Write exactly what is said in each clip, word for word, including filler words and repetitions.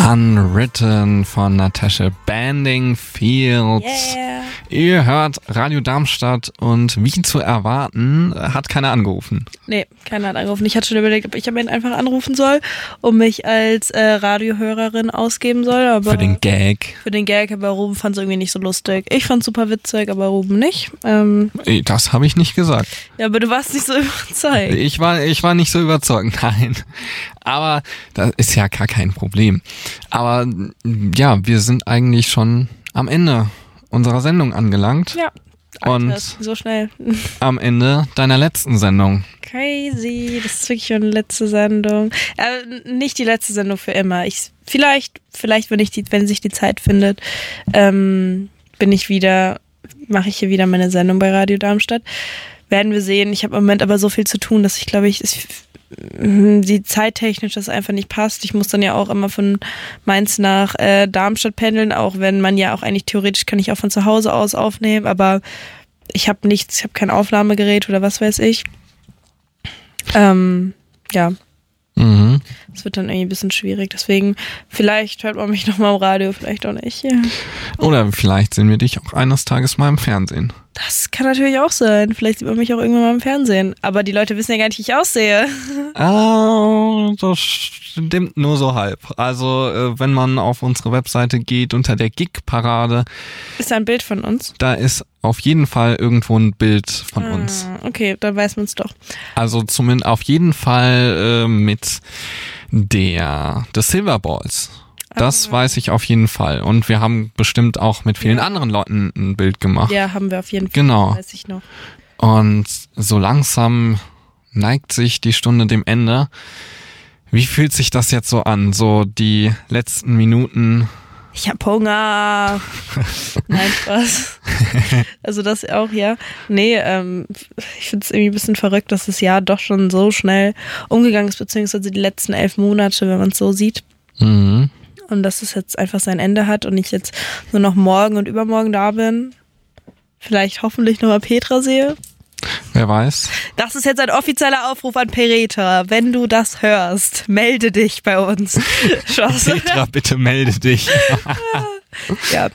Unwritten von Natasha Bedingfield. Yeah. Ihr hört Radio Darmstadt und wie zu erwarten, hat keiner angerufen. Nee, keiner hat angerufen. Ich hatte schon überlegt, ob ich am Ende einfach anrufen soll und mich als äh, Radiohörerin ausgeben soll. Aber für den Gag. Für den Gag, aber Ruben fand es irgendwie nicht so lustig. Ich fand es super witzig, aber Ruben nicht. Ähm, das habe ich nicht gesagt. Ja, aber du warst nicht so überzeugt. Ich war, ich war nicht so überzeugt, nein. Aber das ist ja gar kein Problem. Aber ja, wir sind eigentlich schon am Ende unserer Sendung angelangt. Ja. Und so schnell. Am Ende deiner letzten Sendung. Crazy, das ist wirklich schon die letzte Sendung. Äh, nicht die letzte Sendung für immer. Ich vielleicht, vielleicht, wenn ich die, wenn sich die Zeit findet, ähm, bin ich wieder, mache ich hier wieder meine Sendung bei Radio Darmstadt. Werden wir sehen. Ich habe im Moment aber so viel zu tun, dass ich glaube ich, es, die zeittechnisch das einfach nicht passt. Ich muss dann ja auch immer von Mainz nach äh, Darmstadt pendeln, auch wenn man ja auch eigentlich theoretisch kann ich auch von zu Hause aus aufnehmen, aber ich habe nichts, ich habe kein Aufnahmegerät oder was weiß ich. Ähm, ja. Mhm. Das wird dann irgendwie ein bisschen schwierig. Deswegen, vielleicht hört man mich nochmal im Radio, vielleicht auch nicht. Ja. Oder vielleicht sehen wir dich auch eines Tages mal im Fernsehen. Das kann natürlich auch sein. Vielleicht sieht man mich auch irgendwann mal im Fernsehen. Aber die Leute wissen ja gar nicht, wie ich aussehe. Ah, das stimmt nur so halb. Also, äh, wenn man auf unsere Webseite geht, unter der Gig-Parade. Ist da ein Bild von uns? Da ist auf jeden Fall irgendwo ein Bild von ah, uns. Okay, dann weiß man es doch. Also zumindest auf jeden Fall äh, mit der The Silver Balls. Das ah. weiß ich auf jeden Fall. Und wir haben bestimmt auch mit vielen ja. anderen Leuten ein Bild gemacht. Ja, haben wir auf jeden Fall. Genau. Weiß ich noch. Und so langsam neigt sich die Stunde dem Ende. Wie fühlt sich das jetzt so an? So die letzten Minuten. Ich hab Hunger. Nein, Spaß. Also das auch, ja. Nee, ähm, ich finde es irgendwie ein bisschen verrückt, dass das Jahr doch schon so schnell umgegangen ist, beziehungsweise die letzten elf Monate, wenn man es so sieht. Mhm. Und dass es jetzt einfach sein Ende hat und ich jetzt nur noch morgen und übermorgen da bin. Vielleicht hoffentlich nochmal Petra sehe. Wer weiß. Das ist jetzt ein offizieller Aufruf an Petra. Wenn du das hörst, melde dich bei uns. Petra, bitte melde dich. Ja.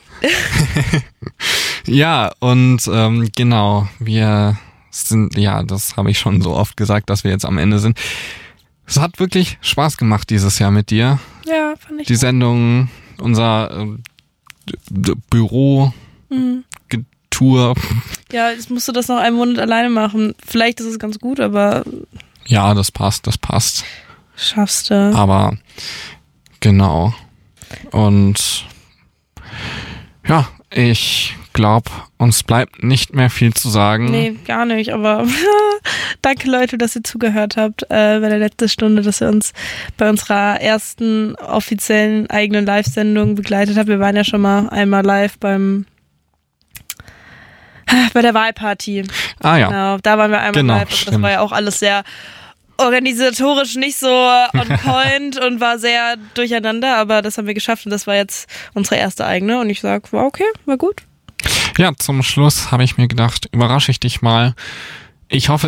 Ja, und ähm, genau, wir sind, ja, das habe ich schon so oft gesagt, dass wir jetzt am Ende sind. Es hat wirklich Spaß gemacht dieses Jahr mit dir. Ja, fand ich. Die Sendung, unser äh, d- Büro, mhm. Tour. Ja, jetzt musst du das noch einen Monat alleine machen. Vielleicht ist es ganz gut, aber... Ja, das passt, das passt. Schaffst du. Aber, genau. Und ja, ich glaube, uns bleibt nicht mehr viel zu sagen. Nee, gar nicht, aber danke Leute, dass ihr zugehört habt äh, bei der letzten Stunde, dass ihr uns bei unserer ersten offiziellen eigenen Live-Sendung begleitet habt. Wir waren ja schon mal einmal live beim bei der Wahlparty. Ah ja. Genau, da waren wir einmal genau, live. Und das war ja auch alles sehr organisatorisch nicht so on point und war sehr durcheinander, aber das haben wir geschafft und das war jetzt unsere erste eigene und ich sag, war okay, war gut. Ja, zum Schluss habe ich mir gedacht, überrasche ich dich mal. Ich hoffe,